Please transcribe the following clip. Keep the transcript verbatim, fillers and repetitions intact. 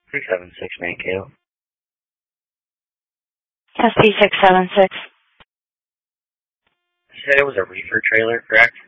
three seven six Mankato. S P six seven six. You said it was a reefer trailer, correct?